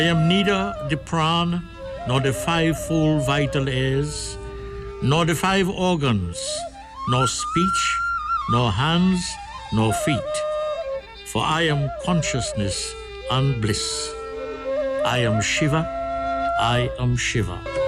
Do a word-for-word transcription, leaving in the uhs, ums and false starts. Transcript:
I am neither the prawn, nor the five-fold vital airs, nor the five organs, nor speech, nor hands, nor feet. For I am consciousness and bliss. I am Shiva, I am Shiva.